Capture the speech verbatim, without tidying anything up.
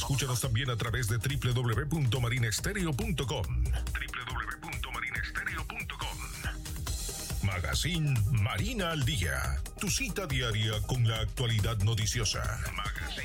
Escúchanos también a través de doble u doble u doble u punto marinestereo punto com. doble u doble u doble u punto marinestereo punto com. Magazine Marina al Día. Tu cita diaria con la actualidad noticiosa. Magazine.